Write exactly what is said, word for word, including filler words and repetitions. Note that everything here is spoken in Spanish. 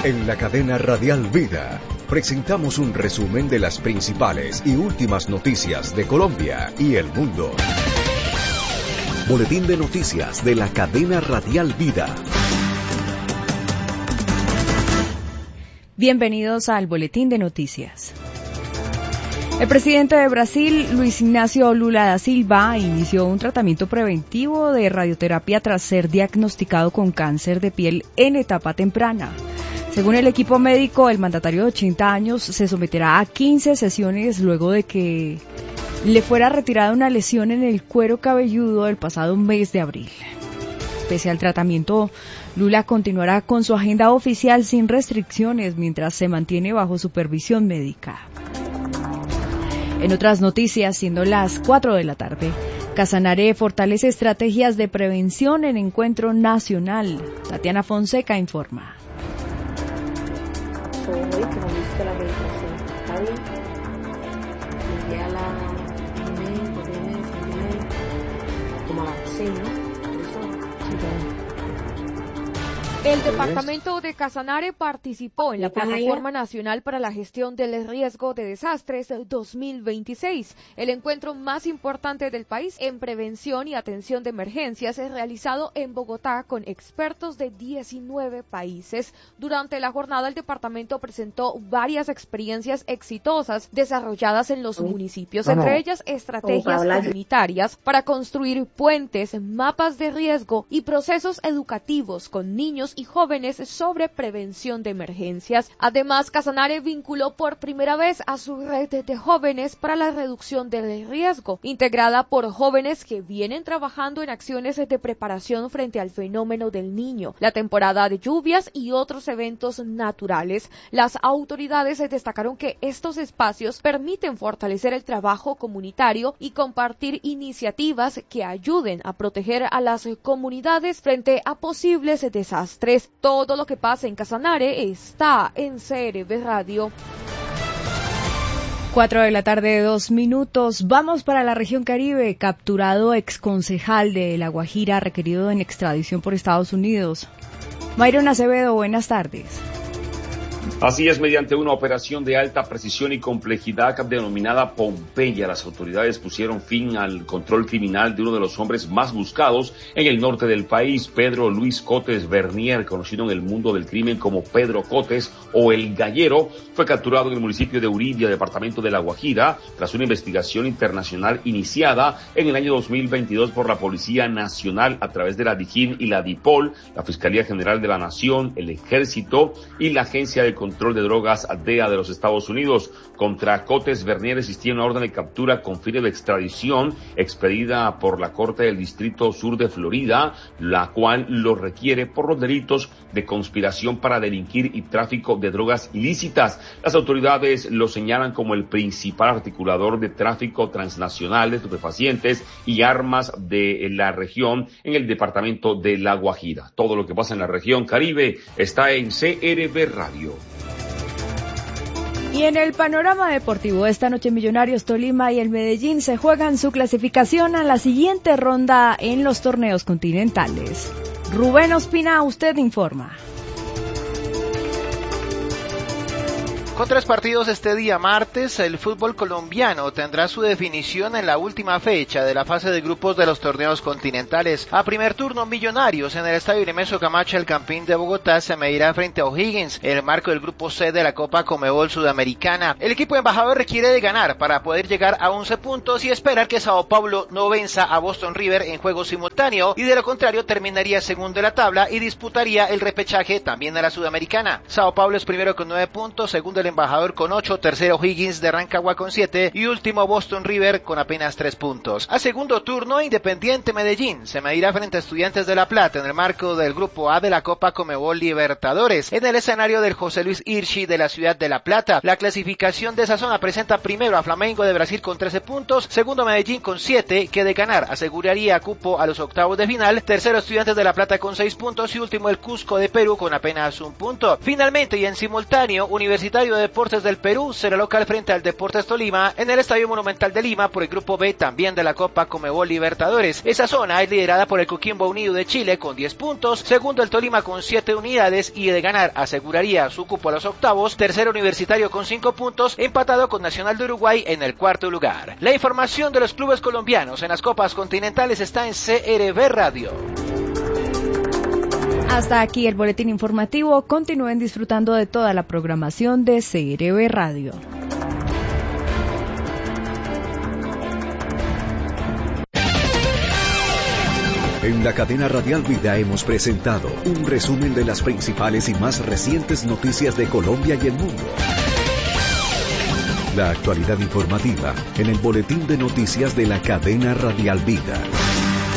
En la cadena Radial Vida presentamos un resumen de las principales y últimas noticias de Colombia y el mundo. Boletín de noticias de la cadena Radial Vida. Bienvenidos al Boletín de Noticias. El presidente de Brasil, Luis Ignacio Lula da Silva, inició un tratamiento preventivo de radioterapia tras ser diagnosticado con cáncer de piel en etapa temprana. Según el equipo médico, el mandatario de ochenta años se someterá a quince sesiones luego de que le fuera retirada una lesión en el cuero cabelludo el pasado mes de abril. Pese al tratamiento, Lula continuará con su agenda oficial sin restricciones mientras se mantiene bajo supervisión médica. En otras noticias, siendo las cuatro de la tarde, Casanare fortalece estrategias de prevención en encuentro nacional. Tatiana Fonseca informa. Hoy que hemos visto la registración estable, llegué a la email, por email, por email, como a las seis, ¿no? Por eso, simplemente. El departamento de Casanare participó en la Plataforma Nacional para la Gestión del Riesgo de Desastres dos mil veintiséis, el encuentro más importante del país en prevención y atención de emergencias, es realizado en Bogotá con expertos de diecinueve países. Durante la jornada, el departamento presentó varias experiencias exitosas desarrolladas en los municipios, entre ellas estrategias comunitarias para construir puentes, mapas de riesgo y procesos educativos con niños y jóvenes sobre prevención de emergencias. Además, Casanare vinculó por primera vez a su red de jóvenes para la reducción del riesgo, integrada por jóvenes que vienen trabajando en acciones de preparación frente al fenómeno del Niño, la temporada de lluvias y otros eventos naturales. Las autoridades destacaron que estos espacios permiten fortalecer el trabajo comunitario y compartir iniciativas que ayuden a proteger a las comunidades frente a posibles desastres. Todo lo que pasa en Casanare está en C R V Radio. Cuatro de la tarde, dos minutos. Vamos para la región Caribe. Capturado exconcejal de La Guajira, requerido en extradición por Estados Unidos. Mayron Acevedo, buenas tardes. Así es, mediante una operación de alta precisión y complejidad denominada Pompeya, las autoridades pusieron fin al control criminal de uno de los hombres más buscados en el norte del país. Pedro Luis Cotes Bernier, conocido en el mundo del crimen como Pedro Cotes o El Gallero, fue capturado en el municipio de Uribia, departamento de La Guajira, tras una investigación internacional iniciada en el año dos mil veintidós por la Policía Nacional a través de la DIJÍN y la DIPOL, la Fiscalía General de la Nación, el Ejército y la Agencia de Control de Drogas D E A de los Estados Unidos. Contra Cotes Bernier existía una orden de captura con fines de extradición expedida por la Corte del Distrito Sur de Florida, la cual lo requiere por los delitos de conspiración para delinquir y tráfico de drogas ilícitas. Las autoridades lo señalan como el principal articulador de tráfico transnacional de estupefacientes y armas de la región en el departamento de La Guajira. Todo lo que pasa en la región Caribe está en C R V Radio. Y en el panorama deportivo, esta noche Millonarios Tolima y el Medellín se juegan su clasificación a la siguiente ronda en los torneos continentales. Rubén Ospina, usted informa. Con tres partidos este día martes, el fútbol colombiano tendrá su definición en la última fecha de la fase de grupos de los torneos continentales. A primer turno, Millonarios en el estadio Nemesio Camacho, el Campín de Bogotá, se medirá frente a O'Higgins en el marco del grupo C de la Copa Conmebol Sudamericana. El equipo embajador requiere de ganar para poder llegar a once puntos y esperar que Sao Paulo no venza a Boston River en juego simultáneo, y de lo contrario terminaría segundo de la tabla y disputaría el repechaje también a la Sudamericana. Sao Paulo es primero con nueve puntos, segundo el embajador con ocho, tercero Higgins de Rancagua con siete y último Boston River con apenas tres puntos. A segundo turno, Independiente Medellín se medirá frente a Estudiantes de La Plata en el marco del grupo A de la Copa Conmebol Libertadores en el escenario del José Luis Hirschi de la ciudad de La Plata. La clasificación de esa zona presenta primero a Flamengo de Brasil con trece puntos, segundo Medellín con siete, que de ganar aseguraría cupo a los octavos de final, tercero Estudiantes de La Plata con seis puntos y último el Cusco de Perú con apenas un punto. Finalmente y en simultáneo, Universitario Universitario de Deportes del Perú será local frente al Deportes Tolima en el Estadio Monumental de Lima por el Grupo B también de la Copa Conmebol Libertadores. Esa zona es liderada por el Coquimbo Unido de Chile con diez puntos, segundo el Tolima con siete unidades y de ganar aseguraría su cupo a los octavos, tercero Universitario con cinco puntos, empatado con Nacional de Uruguay en el cuarto lugar. La información de los clubes colombianos en las copas continentales está en C R B Radio. Hasta aquí el boletín informativo. Continúen disfrutando de toda la programación de C R B Radio. En la cadena Radial Vida hemos presentado un resumen de las principales y más recientes noticias de Colombia y el mundo. La actualidad informativa en el boletín de noticias de la cadena Radial Vida.